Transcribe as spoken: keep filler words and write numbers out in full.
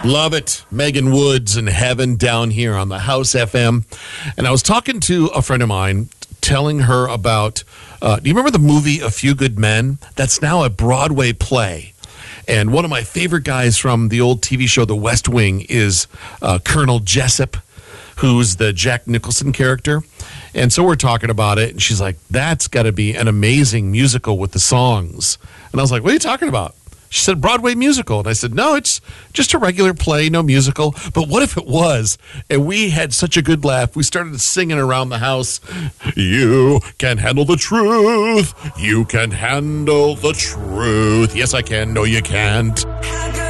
Love it. Megan Woods in Heaven down here on the House F M. And I was talking to a friend of mine, telling her about, uh, do you remember the movie A Few Good Men? That's now a Broadway play. And one of my favorite guys from the old T V show The West Wing is uh, Colonel Jessup, who's the Jack Nicholson character. And so we're talking about it, and she's like, that's got to be an amazing musical with the songs. And I was like, what are you talking about? She said, Broadway musical. And I said, no, it's just a regular play, no musical. But what if it was? And we had such a good laugh. We started singing around the house, you can handle the truth. You can handle the truth. Yes, I can. No, you can't.